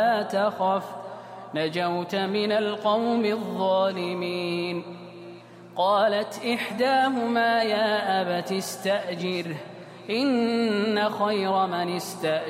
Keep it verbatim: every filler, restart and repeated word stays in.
لا تخف نجوت من القوم الظالمين. قالت إحداهما يا أبت استأجره إن خير من استأجره